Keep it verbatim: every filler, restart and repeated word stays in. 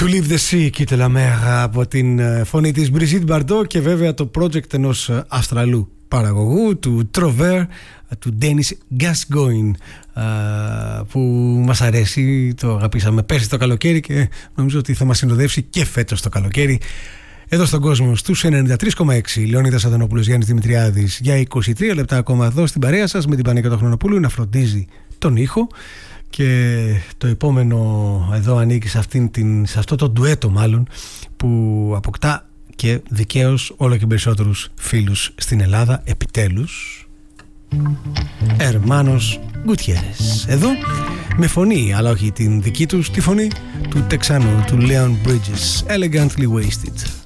To Leave the Sea, Quitte la Mer, από την φωνή της Brigitte Bardot και βέβαια το project ενός Αυστραλού παραγωγού, του Trover, του Dennis Gascoigne, που μας αρέσει, το αγαπήσαμε πέρσι το καλοκαίρι και νομίζω ότι θα μας συνοδεύσει και φέτος το καλοκαίρι εδώ στον κόσμο στους ενενήντα τρία κόμμα έξι. Λεωνίδας Αδωνόπουλος, Γιάννης Δημητριάδης, για είκοσι τρία λεπτά ακόμα εδώ στην παρέα σας με την Παναγία του Χρονοπούλου να φροντίζει τον ήχο. Και το επόμενο εδώ ανήκει σε, αυτήν την, σε αυτό το ντουέτο μάλλον που αποκτά και δικαίως όλο και περισσότερους φίλους στην Ελλάδα επιτέλους. Hermanos Gutierrez εδώ με φωνή, αλλά όχι την δική τους, τη φωνή του Τεξάνου, του Leon Bridges, Elegantly Wasted.